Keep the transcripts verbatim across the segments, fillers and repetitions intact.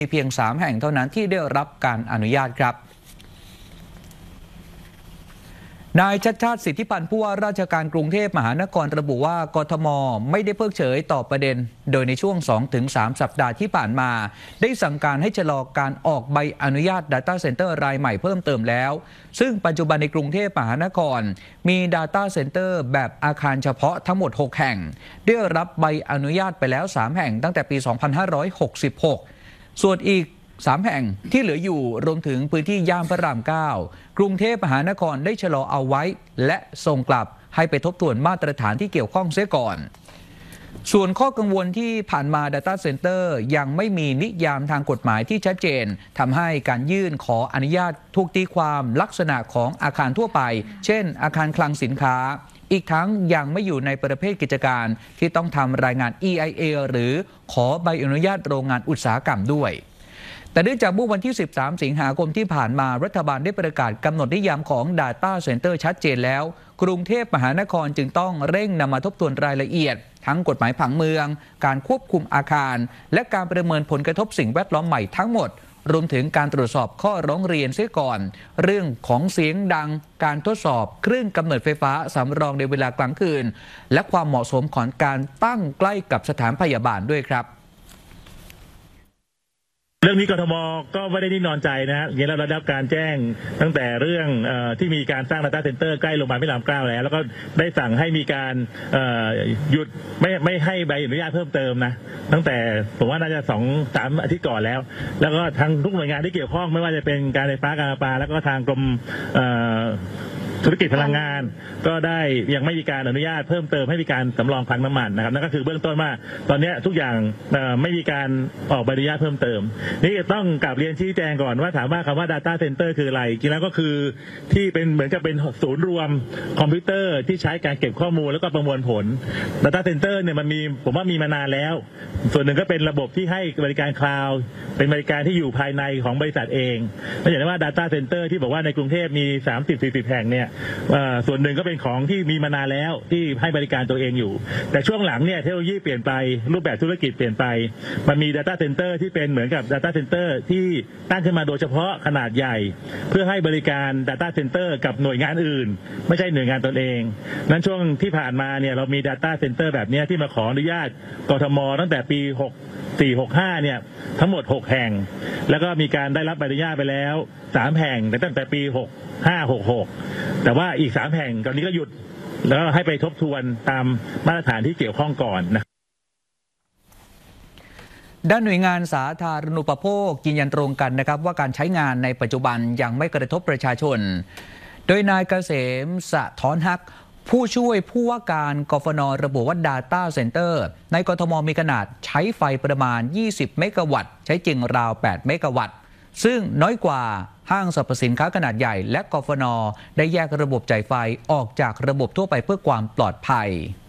มีเพียงสามแห่งเท่านั้นที่ได้รับการอนุญาตครับนายชัชชาติสิทธิพันธ์ผู้ว่าราชการกรุงเทพมหานครระบุว่ากทมไม่ได้เพิกเฉยต่อประเด็นโดยในช่วง สองถึงสาม สัปดาห์ที่ผ่านมาได้สั่งการให้ชะลอการออกใบอนุญาต Data Center รายใหม่เพิ่มเติมแล้วซึ่งปัจจุบันในกรุงเทพมหานครมี Data Center แบบอาคารเฉพาะทั้งหมดหกแห่งได้รับใบอนุญาตไปแล้วสามแห่งตั้งแต่ปี สองพันห้าร้อยหกสิบหก ส่วนอีกสามแห่งที่เหลืออยู่รวมถึงพื้นที่ย่านพระรามเก้ากรุงเทพมหานครได้ชะลอเอาไว้และส่งกลับให้ไปทบทวนมาตรฐานที่เกี่ยวข้องเสียก่อนส่วนข้อกังวลที่ผ่านมา Data Center ยังไม่มีนิยามทางกฎหมายที่ชัดเจนทำให้การยื่นขออนุญาตถูกตีความลักษณะของอาคารทั่วไปเช่นอาคารคลังสินค้าอีกทั้งยังไม่อยู่ในประเภทกิจการที่ต้องทำรายงาน อี ไอ เอ หรือขอใบอนุญาตโรงงานอุตสาหกรรมด้วยแต่เนื่องจากเมื่อวันที่สิบสามสิงหาคมที่ผ่านมารัฐบาลได้ประกาศกำหนดนิยามของ Data Center ชัดเจนแล้วกรุงเทพมหานครจึงต้องเร่งนำมาทบทวนรายละเอียดทั้งกฎหมายผังเมืองการควบคุมอาคารและการประเมินผลกระทบสิ่งแวดล้อมใหม่ทั้งหมดรวมถึงการตรวจสอบข้อร้องเรียนเสียก่อนเรื่องของเสียงดังการทดสอบเครื่องกำเนิดไฟฟ้าสำรองในเวลากลางคืนและความเหมาะสมของการตั้งใกล้กับสถานพยาบาลด้วยครับเรื่องนี้กทมก็ไม่ได้นิ่งนอนใจนะฮะอย่างเราได้รับการแจ้งตั้งแต่เรื่องเอที่มีการสร้าง Data Center ใกล้โรงพยาบาลพระรามเก้าแล้วแล้วก็ได้สั่งให้มีการหยุดไม่ไม่ให้ใบอนุญาตเพิ่มเติมนะตั้งแต่ผมว่าน่าจะสองสามอาทิตย์ก่อนแล้วแล้วก็ทางทุกหน่วยงานที่เกี่ยวข้องไม่ว่าจะเป็นการไฟฟ้าการประปาแล้วก็ทางกรมธุรกิจพลังงานก็ได้ยังไม่มีการอนุญาตเพิ่มเติมให้มีการสำรองคลังน้ำมันนะครับนั่นก็คือเบื้องต้นว่าตอนนี้ทุกอย่างไม่มีการออกใบอนุญาตเพิ่มเติมนี่ต้องกลับเรียนชี้แจงก่อนว่าถามว่าคำว่า Data Center คืออะไรจริงแล้วก็คือที่เป็นเหมือนกับเป็นศูนย์รวมคอมพิวเตอร์ที่ใช้การเก็บข้อมูลแล้วก็ประมวลผล Data Center เนี่ยมันมีผมว่ามีมานานแล้วส่วนหนึ่งก็เป็นระบบที่ให้บริการคลาวด์เป็นบริการที่อยู่ภายในของบริษัทเองไม่ใช่ว่า Data Center ที่บอกว่าในกรุงเทพมี สามสิบถึงสี่สิบ แห่งเนี่ยส่วนหนึ่งก็เป็นของที่มีมานานแล้วที่ให้บริการตัวเองอยู่แต่ช่วงหลังเนี่ยเทคโนโลยีเปลี่ยนไปรูปแบบธุรกิจเปลี่ยนไปมันมี Data Center ที่เป็นเหมือนกับ Data Center ที่ตั้งขึ้นมาโดยเฉพาะขนาดใหญ่เพื่อให้บริการ Data Center กับหน่วยงานอื่นไม่ใช่หน่วยงานตนเองนั้นช่วงที่ผ่านมาเนี่ยเรามี Data Center แบบนี้ที่มาขออนุญาตกทมตั้งแต่ปีหกสี่ หกห้าเนี่ยทั้งหมดหกแห่งแล้วก็มีการได้รับใบอนุญาตไปแล้วสามแห่งตั้งแต่ปีหกห้า หกหกแต่ว่าอีกสามแห่งตอนนี้ก็หยุดแล้วให้ไปทบทวนตามมาตรฐานที่เกี่ยวข้องก่อนนะด้านหน่วยงานสาธารณูปโภคยืนยันตรงกันนะครับว่าการใช้งานในปัจจุบันยังไม่กระทบประชาชนโดยนายเกษมสะท้อนฮักผู้ช่วยผู้ว่าการกฟน.ระบุว่า Data Center ในกทมมีขนาดใช้ไฟประมาณยี่สิบเมกะวัตต์ใช้จริงราวแปดเมกะวัตต์ซึ่งน้อยกว่าห้างสรรพสินค้าขนาดใหญ่และกฟน.ได้แยกระบบจ่ายไฟออกจากระบบทั่วไปเพื่อความปลอดภัย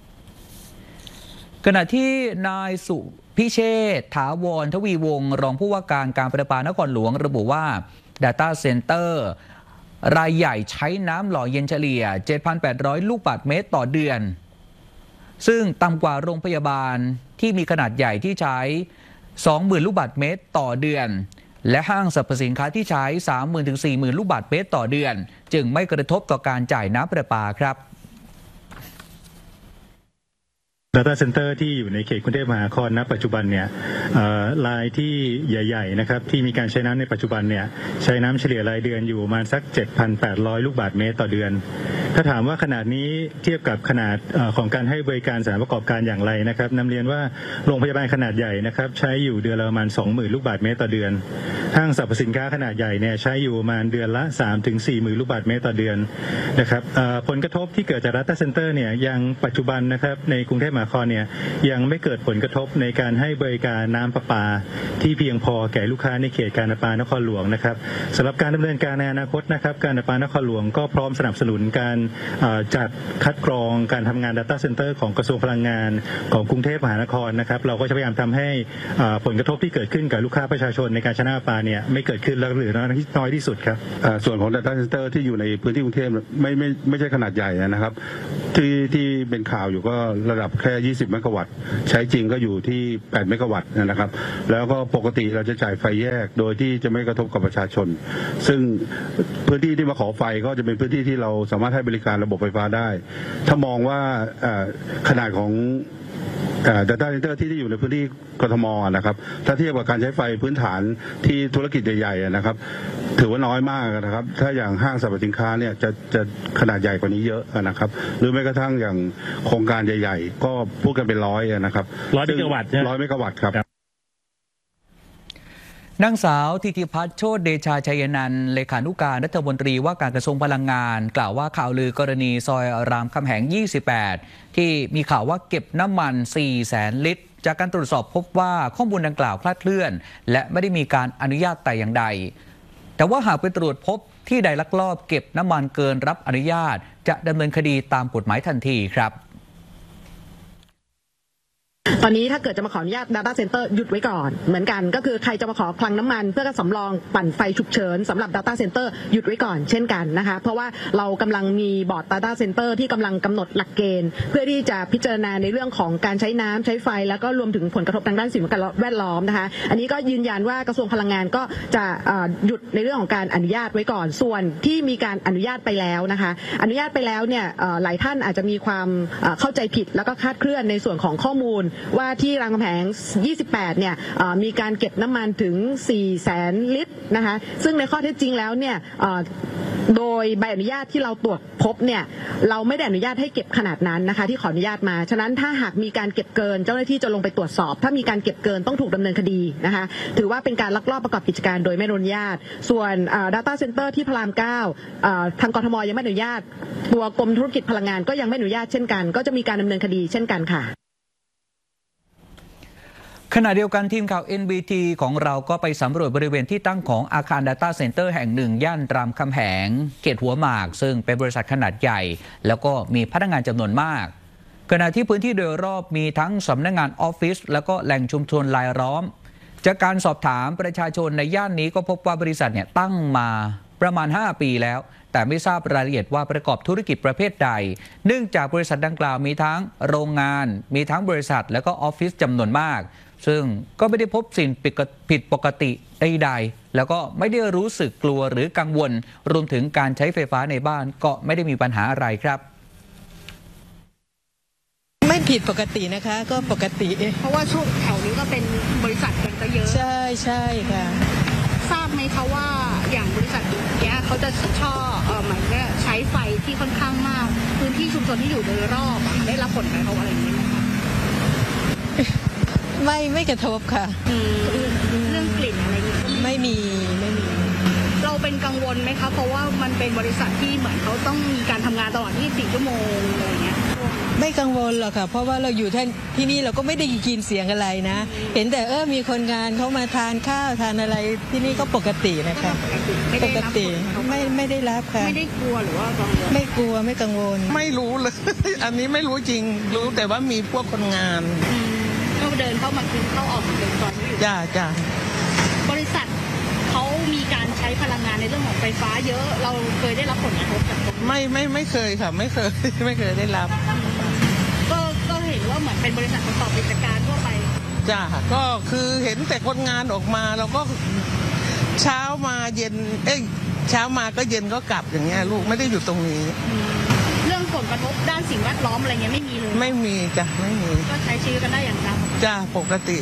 ขณะที่นายสุพิเชษฐ์ถาวรทวีวงศ์รองผู้ว่าการการประปานครหลวงระบุว่า Data Center รายใหญ่ใช้น้ำหล่อเย็นเฉลี่ย เจ็ดพันแปดร้อย ลูกบาศก์เมตรต่อเดือนซึ่งต่ำกว่าโรงพยาบาลที่มีขนาดใหญ่ที่ใช้ สองหมื่น ลูกบาศก์เมตรต่อเดือนและห้างสรรพสินค้าที่ใช้ สามหมื่น ถึง สี่หมื่น ลูกบาศก์เมตรต่อเดือนจึงไม่กระทบต่อการจ่ายน้ำประปาครับ Data Center ที่อยู่ในเขตกรุงเทพมหานครณปัจจุบันเนี่ยรายที่ใหญ่ๆนะครับที่มีการใช้น้ำในปัจจุบันเนี่ยใช้น้ำเฉลี่ยรายเดือนอยู่ประมาณสัก เจ็ดพันแปดร้อย ลูกบาศก์เมตรต่อเดือนถ้าถามว่าขนาดนี้เทียบกับขนาดของการให้บริการสถานประกอบการอย่างไรนะครับนำเรียนว่าโรงพยาบาลขนาดใหญ่นะครับใช้อยู่เดือนละประมาณ สองหมื่น ลูกบาศก์เมตรต่อเดือนห้างสรรพสินค้าขนาดใหญ่เนี่ยใช้อยู่ประมาณเดือนละ สามถึงสี่หมื่น ลูกบาศก์เมตรต่อเดือนนะครับผลกระทบที่เกิดจาก Data Center เนี่ยยังปัจจุบันนะครับในกรุงเทพมหานครเนี่ยยังไม่เกิดผลกระทบในการให้บริการน้ำประปาที่เพียงพอแก่ลูกค้าในเขตการประปานครหลวงนะครับสำหรับการดำเนินการในอนาคตนะครับการประปานครหลวงก็พร้อมสนับสนุนการจัดคัดกรองการทำงาน Data Center ของกระทรวงพลังงานของกรุงเทพมหานครนะครับเราก็จะพยายามทำให้ผลกระทบที่เกิดขึ้นกับลูกค้าประชาชนในการใช้น้ำประปาเนี่ยไม่เกิดขึ้นแล้วหรือน้อยที่สุดครับส่วนของ Data Center ที่อยู่ในพื้นที่กรุงเทพไม่ไม่ไม่ใช่ขนาดใหญ่นะครับที่ที่เป็นข่าวอยู่ก็ระดับแค่ยี่สิบเมกะวัตต์ใช้จริงก็อยู่ที่แปดเมกะวัตต์นะครับแล้วก็ปกติเราจะจ่ายไฟแยกโดยที่จะไม่กระทบกับประชาชนซึ่งพื้นที่ที่มาขอไฟก็จะเป็นพื้นที่ที่เราสามารถให้บริการระบบไฟฟ้าได้ถ้ามองว่าขนาดของData Center ที่อยู่ในพื้นที่กทมนะครับถ้าเทียบกับการใช้ไฟพื้นฐานที่ธุรกิจใหญ่ๆนะครับถือว่าน้อยมากนะครับถ้าอย่างห้างสรรพสินค้าเนี่ยจะจะขนาดใหญ่กว่านี้เยอะนะครับหรือแม้กระทั่งอย่างโครงการใหญ่ๆก็พูดกันเป็นร้อยนะครับร้อยเมกะวัตต์ร้อยเมกะวัตต์ครับนางสาวธิติพัฒน์โชติเดชาชัยนันท์เลขานุการรัฐมนตรีว่าการกระทรวงพลังงานกล่าวว่าข่าวลือกรณีซอยรามคำแหงยี่สิบแปดที่มีข่าวว่าเก็บน้ำมัน สี่แสน ลิตรจากการตรวจสอบพบว่าข้อมูลดังกล่าวคลาดเคลื่อนและไม่ได้มีการอนุญาตแต่อย่างใดแต่ว่าหากไปตรวจพบที่ใดลักลอบเก็บน้ำมันเกินรับอนุญาตจะดำเนินคดีตามกฎหมายทันทีครับตอนนี้ถ้าเกิดจะมาขออนุญาต Data Center หยุดไว้ก่อนเหมือนกันก็คือใครจะมาขอคลังน้ำมันเพื่อสำรองปั่นไฟฉุกเฉินสำหรับ Data Center หยุดไว้ก่อนเช่นกันนะคะเพราะว่าเรากำลังมีบอร์ด Data Center ที่กำลังกำหนดหลักเกณฑ์เพื่อที่จะพิจารณาในเรื่องของการใช้น้ำใช้ไฟแล้วก็รวมถึงผลกระทบทางด้านสิ่งแวดล้อมนะคะอันนี้ก็ยืนยันว่ากระทรวงพลังงานก็จะหยุดในเรื่องของการอนุญาตไว้ก่อนส่วนที่มีการอนุญาตไปแล้วนะคะอนุญาตไปแล้วเนี่ยหลายท่านอาจจะมีความเข้าใจผิดแล้วก็คลาดเคลื่อนในส่วนของข้อมูลว่าที่รามคำแหงยี่สิบแปดเนี่ยมีการเก็บน้ำมันถึง สี่แสน ลิตรนะคะซึ่งในข้อเท็จจริงแล้วเนี่ยโดยใบอนุญาตที่เราตรวจพบเนี่ยเราไม่ได้อนุญาตให้เก็บขนาดนั้นนะคะที่ขออนุญาตมาฉะนั้นถ้าหากมีการเก็บเกินเจ้าหน้าที่จะลงไปตรวจสอบถ้ามีการเก็บเกินต้องถูกดำเนินคดีนะคะถือว่าเป็นการลักลอบประกอบกิจการโดยไม่อนุญาตส่วน Data Center ที่พระรามเก้าทางกทมยังไม่อนุญาตตัวกรมธุรกิจพลังงานก็ยังไม่อนุญาตเช่นกันก็จะมีการดำเนินคดีเช่นกันค่ะขณะเดียวกันทีมข่าว เอ็น บี ที ของเราก็ไปสำรวจบริเวณที่ตั้งของอาคาร Data Center แห่งหนึ่งย่านรามคำแหงเขตหัวหมากซึ่งเป็นบริษัทขนาดใหญ่แล้วก็มีพนักงานจำนวนมากขณะที่พื้นที่โดยรอบมีทั้งสำนักงานออฟฟิศแล้วก็แหล่งชุมชนรายล้อมจากการสอบถามประชาชนในย่านนี้ก็พบว่าบริษัทเนี่ยตั้งมาประมาณห้าปีแล้วแต่ไม่ทราบรายละเอียดว่าประกอบธุรกิจประเภทใดเนื่องจากบริษัทดังกล่าวมีทั้งโรงงานมีทั้งบริษัทแล้วก็ออฟฟิศจำนวนมากซึ่งก็ไม่ได้พบสิ่งผิดปกติใดๆแล้วก็ไม่ได้รู้สึกกลัวหรือกังวลรวมถึงการใช้ไฟฟ้าในบ้านก็ไม่ได้มีปัญหาอะไรครับไม่ผิดปกตินะคะก็ปกติเพราะว่าช่วงแถวนี้ก็เป็นบริษัทกันก็เยอะใช่ใช่ค่ะทราบไหมคะว่าอย่างบริษัทเนี้ยเขาจะชอบเออหมายว่าใช้ไฟที่ค่อนข้างมากพื้นที่ชุมชนที่อยู่โดยรอบได้รับผลกระทบอะไรอย่างนี้ไหมคะไม่ไม่กระทบค่ะเรื่องกลิ่นอะไรนี้ไม่มีไม่มีเราเป็นกังวลไหมคะเพราะว่ามันเป็นบริษัทที่เหมือนเขาต้องมีการทำงานตลอดยี่สิบสี่ชั่วโมงอะไรเงี้ยไม่กังวลหรอกค่ะเพราะว่าเราอยู่ที่นี่เราก็ไม่ได้ยินเสียงอะไรนะเห็นแต่เออมีคนงานเขามาทานข้าวทานอะไรที่นี่ก็ปกตินะคะปกติไม่ไม่ได้รับค่ะไม่ได้กลัวหรือว่ากังวลไม่กลัวไม่กังวลไม่รู้เลยอันนี้ไม่รู้จริงรู้แต่ว่ามีพวกคนงานก็เดินเข้ามากินเข้าออกเดินตอนนี้อยู่จ้าจ้าบริษัทเขามีการใช้พลังงานในเรื่องของไฟฟ้าเยอะเราเคยได้รับผลกระทบจากตรงนี้ไม่ไม่ไม่เคยค่ะไม่เคยไม่เคยได้รับก็ก็เห็นว่าเหมือนเป็นบริษัทประกอบกิจการทั่วไปจ้าก็คือเห็นแต่คนงานออกมาเราก็เช้ามาเย็นเอ้ยเช้ามาก็เย็นก็กลับอย่างเงี้ยลูกไม่ได้อยู่ตรงนี้เรื่องผลกระทบด้านสิ่งแวดล้อมอะไรเงี้ยไม่มีเลยไม่มีจ้ะไม่มีก็ใช้ชีวิตกันได้อย่างปกติจ้ะปกติ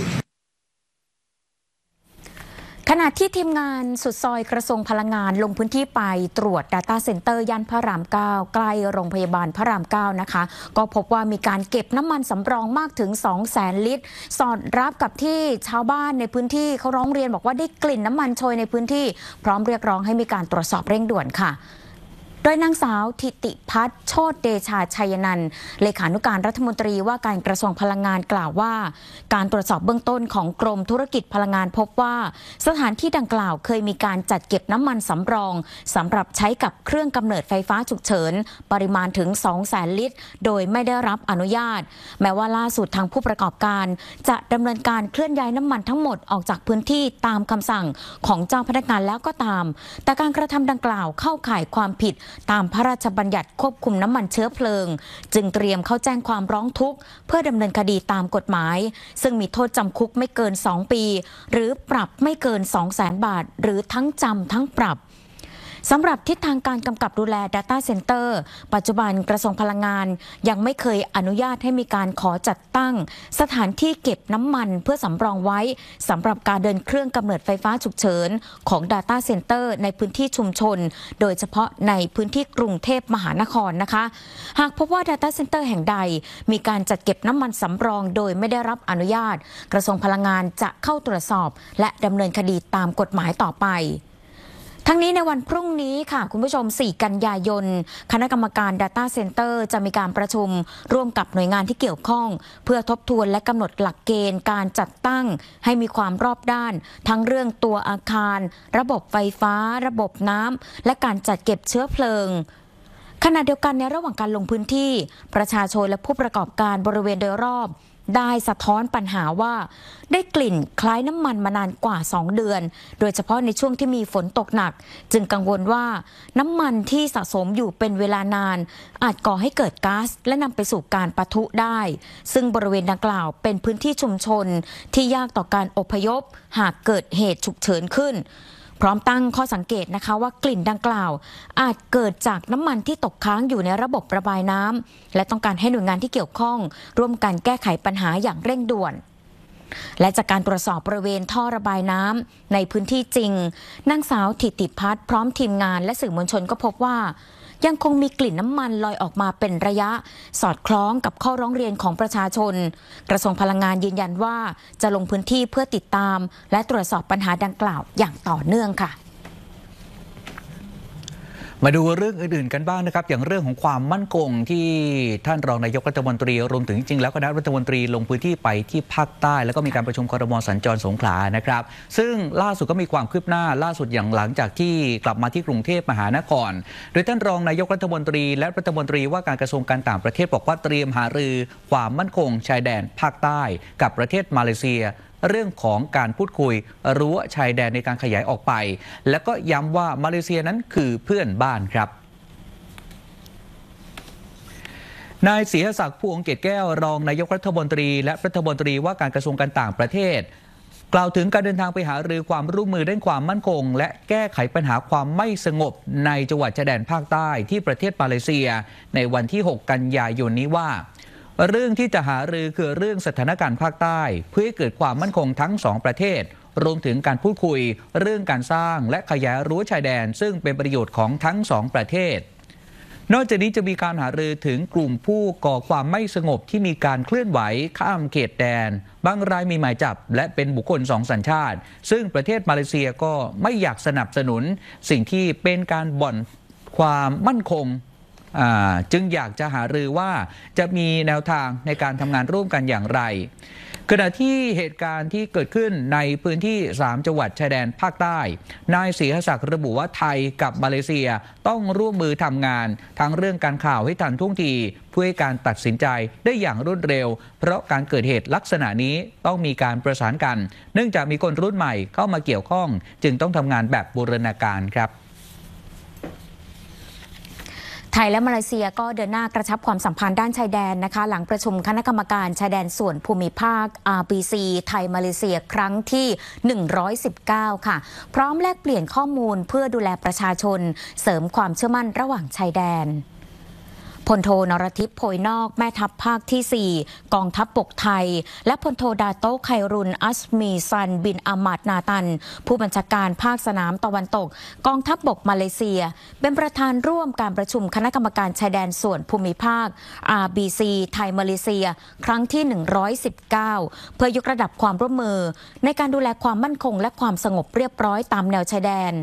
ขณะที่ทีมงานสุดซอยกระทรวงพลังงานลงพื้นที่ไปตรวจ Data Center ย่านพระรามเก้าใกล้โรงพยาบาลพระรามเก้านะคะก็พบว่ามีการเก็บน้ำมันสำรองมากถึง สองแสน ลิตรสอดรับกับที่ชาวบ้านในพื้นที่เขาร้องเรียนบอกว่าได้กลิ่นน้ำมันโชยในพื้นที่พร้อมเรียกร้องให้มีการตรวจสอบเร่งด่วนค่ะโดยนางสาวธิติพัฒน์โชติเดชาชัยนันท์เลขานุการรัฐมนตรีว่าการกระทรวงพลังงานกล่าวว่าการตรวจสอบเบื้องต้นของกรมธุรกิจพลังงานพบว่าสถานที่ดังกล่าวเคยมีการจัดเก็บน้ำมันสำรองสำหรับใช้กับเครื่องกำเนิดไฟฟ้าฉุกเฉินปริมาณถึง สองแสน ลิตรโดยไม่ได้รับอนุญาตแม้ว่าล่าสุดทางผู้ประกอบการจะดำเนินการเคลื่อนย้ายน้ำมันทั้งหมดออกจากพื้นที่ตามคำสั่งของเจ้าพนักงานแล้วก็ตามแต่การกระทำดังกล่าวเข้าข่ายความผิดตามพระราชบัญญัติควบคุมน้ำมันเชื้อเพลิงจึงเตรียมเข้าแจ้งความร้องทุกข์เพื่อดำเนินคดีตามกฎหมายซึ่งมีโทษจำคุกไม่เกินสองปีหรือปรับไม่เกิน สองแสน บาทหรือทั้งจำทั้งปรับสำหรับทิศทางการกำกับดูแล Data Center ปัจจุบันกระทรวงพลังงานยังไม่เคยอนุญาตให้มีการขอจัดตั้งสถานที่เก็บน้ำมันเพื่อสำรองไว้สำหรับการเดินเครื่องกำเนิดไฟฟ้าฉุกเฉินของ Data Center ในพื้นที่ชุมชนโดยเฉพาะในพื้นที่กรุงเทพมหานครนะคะหากพบว่า Data Center แห่งใดมีการจัดเก็บน้ำมันสำรองโดยไม่ได้รับอนุญาตกระทรวงพลังงานจะเข้าตรวจสอบและดำเนินคดีตามกฎหมายต่อไปทั้งนี้ในวันพรุ่งนี้ค่ะคุณผู้ชมสี่กันยายนคณะกรรมการ Data Center จะมีการประชุมร่วมกับหน่วยงานที่เกี่ยวข้องเพื่อทบทวนและกำหนดหลักเกณฑ์การจัดตั้งให้มีความรอบด้านทั้งเรื่องตัวอาคารระบบไฟฟ้าระบบน้ำและการจัดเก็บเชื้อเพลิงขณะเดียวกันในระหว่างการลงพื้นที่ประชาชนและผู้ประกอบการบริเวณโดยรอบได้สะท้อนปัญหาว่าได้กลิ่นคล้ายน้ำมันมานานกว่าสองเดือนโดยเฉพาะในช่วงที่มีฝนตกหนักจึงกังวลว่าน้ำมันที่สะสมอยู่เป็นเวลานานอาจก่อให้เกิดก๊าซและนำไปสู่การปะทุได้ซึ่งบริเวณดังกล่าวเป็นพื้นที่ชุมชนที่ยากต่อการอพยพหากเกิดเหตุฉุกเฉินขึ้นพร้อมตั้งข้อสังเกตนะคะว่ากลิ่นดังกล่าวอาจเกิดจากน้ำมันที่ตกค้างอยู่ในระบบระบายน้ำและต้องการให้หน่วยงานที่เกี่ยวข้องร่วมกันแก้ไขปัญหาอย่างเร่งด่วนและจากการตรวจสอบบริเวณท่อระบายน้ำในพื้นที่จริงนางสาวธิติพัฒน์พร้อมทีมงานและสื่อมวลชนก็พบว่ายังคงมีกลิ่นน้ำมันลอยออกมาเป็นระยะสอดคล้องกับข้อร้องเรียนของประชาชนกระทรวงพลังงานยืนยันว่าจะลงพื้นที่เพื่อติดตามและตรวจสอบปัญหาดังกล่าวอย่างต่อเนื่องค่ะมาดูเรื่องอื่นๆกันบ้างนะครับอย่างเรื่องของความมั่นคงที่ท่านรองนายกรัฐมนตรีรวมถึงจริงแล้วคณะรัฐมนตรีลงพื้นที่ไปที่ภาคใต้แล้วก็มีการประชุมครม.สัญจรสงขลานะครับซึ่งล่าสุดก็มีความคืบหน้าล่าสุดอย่างหลังจากที่กลับมาที่กรุงเทพมหานครโดยท่านรองนายกรัฐมนตรีและรัฐมนตรีว่าการกระทรวงการต่างประเทศบอกว่าเตรียมหารือความมั่นคงชายแดนภาคใต้กับประเทศมาเลเซียเรื่องของการพูดคุยรั้วชายแดนในการขยายออกไปแล้วก็ย้ำว่ามาเลเซียนั้นคือเพื่อนบ้านครับนายศรีศักดิ์ผู้องเกตแก้วรองนายกรัฐมนตรีและรัฐมนตรีว่าการกระทรวงการต่างประเทศกล่าวถึงการเดินทางไปหารือความร่วมมือด้านความมั่นคงและแก้ไขปัญหาความไม่สงบในจังหวัดชายแดนภาคใต้ที่ประเทศมาเลเซียในวันที่หกกันยายนนี้ว่าเรื่องที่จะหารือคือเรื่องสถานการณ์ภาคใต้เพื่อให้เกิดความมั่นคงทั้งสองประเทศรวมถึงการพูดคุยเรื่องการสร้างและขยายรั้วชายแดนซึ่งเป็นประโยชน์ของทั้งสองประเทศนอกจากนี้จะมีการหารือถึงกลุ่มผู้ก่อความไม่สงบที่มีการเคลื่อนไหวข้ามเขตแดนบางรายมีหมายจับและเป็นบุคคลสองสัญชาติซึ่งประเทศมาเลเซียก็ไม่อยากสนับสนุนสิ่งที่เป็นการบ่อนความมั่นคงจึงอยากจะหารือว่าจะมีแนวทางในการทำงานร่วมกันอย่างไรขณะที่เหตุการณ์ที่เกิดขึ้นในพื้นที่สามจังหวัดชายแดนภาคใต้นายศรีศักดิ์ระบุว่าไทยกับมาเลเซียต้องร่วมมือทำงานทั้งเรื่องการข่าวให้ทันท่วงทีเพื่อให้การตัดสินใจได้อย่างรวดเร็วเพราะการเกิดเหตุลักษณะนี้ต้องมีการประสานกันเนื่องจากมีคนรุ่นใหม่เข้ามาเกี่ยวข้องจึงต้องทำงานแบบบูรณาการครับไทยและมาเลเซียก็เดินหน้ากระชับความสัมพันธ์ด้านชายแดนนะคะหลังประชุมคณะกรรมการชายแดนส่วนภูมิภาค อาร์ บี ซี ไทยมาเลเซียครั้งที่หนึ่งร้อยสิบเก้าค่ะพร้อมแลกเปลี่ยนข้อมูลเพื่อดูแลประชาชนเสริมความเชื่อมั่นระหว่างชายแดนพลโทนรทิพย์โพยนอกแม่ทัพภาคที่สี่กองทัพบกไทยและพลโทดาโต้ไครุนอัสมีซันบินอามัดนาตันผู้บัญชาการภาคสนามตะวันตกกองทัพบกมาเลเซียเป็นประธานร่วมการประชุมคณะกรรมการชายแดนส่วนภูมิภาค อาร์ บี ซี ไทยมาเลเซียครั้งที่หนึ่งร้อยสิบเก้าเพื่อยกระดับความร่วมมือในการดูแลความมั่นคงและความสงบเรียบร้อยตามแนวชายแดน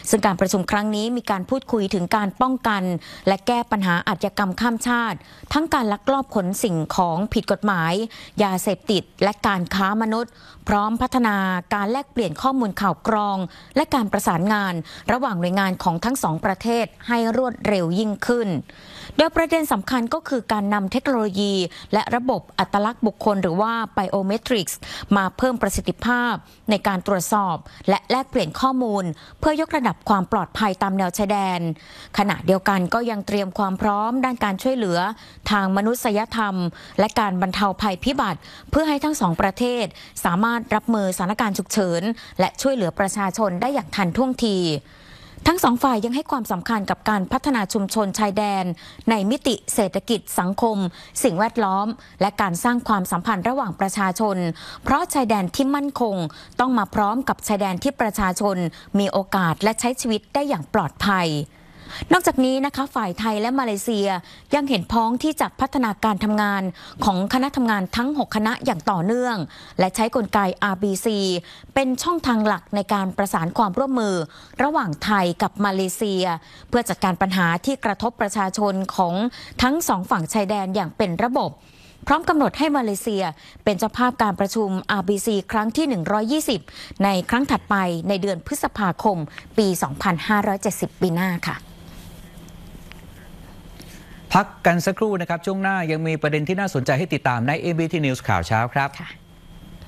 ซึ่งการประชุมครั้งนี้มีการพูดคุยถึงการป้องกันและแก้ปัญหาอาชญากรรมข้ามชาติทั้งการลักลอบขนสิ่งของผิดกฎหมายยาเสพติดและการค้ามนุษย์พร้อมพัฒนาการแลกเปลี่ยนข้อมูลข่าวกรองและการประสานงานระหว่างหน่วยงานของทั้งสองประเทศให้รวดเร็วยิ่งขึ้นโดยประเด็นสำคัญก็คือการนำเทคโนโลยีและระบบอัตลักษณ์บุคคลหรือว่า Biometrics มาเพิ่มประสิทธิภาพในการตรวจสอบและแลกเปลี่ยนข้อมูลเพื่อยกระดับความปลอดภัยตามแนวชายแดนขณะเดียวกันก็ยังเตรียมความพร้อมด้านการช่วยเหลือทางมนุษยธรรมและการบรรเทาภัยพิบัติเพื่อให้ทั้งสองประเทศสามารถรับมือสถานการณ์ฉุกเฉินและช่วยเหลือประชาชนได้อย่างทันท่วงทีทั้งสองฝ่ายยังให้ความสำคัญกับการพัฒนาชุมชนชายแดนในมิติเศรษฐกิจสังคมสิ่งแวดล้อมและการสร้างความสัมพันธ์ระหว่างประชาชนเพราะชายแดนที่มั่นคงต้องมาพร้อมกับชายแดนที่ประชาชนมีโอกาสและใช้ชีวิตได้อย่างปลอดภัยนอกจากนี้นะคะฝ่ายไทยและมาเลเซียยังเห็นพ้องที่จะพัฒนาการทำงานของคณะทำงานทั้งหกคณะอย่างต่อเนื่องและใช้กลไก อาร์ บี ซี เป็นช่องทางหลักในการประสานความร่วมมือระหว่างไทยกับมาเลเซียเพื่อจัดการปัญหาที่กระทบประชาชนของทั้งสองฝั่งชายแดนอย่างเป็นระบบพร้อมกำหนดให้มาเลเซียเป็นเจ้าภาพการประชุม อาร์ บี ซี ครั้งที่หนึ่งร้อยยี่สิบในครั้งถัดไปในเดือนพฤษภาคมปีสองพันห้าร้อยเจ็ดสิบปีหน้าค่ะพักกันสักครู่นะครับช่วงหน้ายังมีประเด็นที่น่าสนใจให้ติดตามใน เอ บี ที News ข่าวเช้าครับ